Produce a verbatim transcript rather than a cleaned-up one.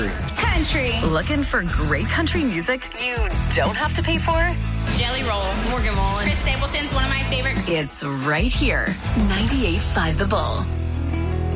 Country. Country. Looking for great country music you don't have to pay for? Jelly Roll, Morgan Wallen. Chris Stapleton's one of my favorite. It's right here. ninety-eight point five The Bull.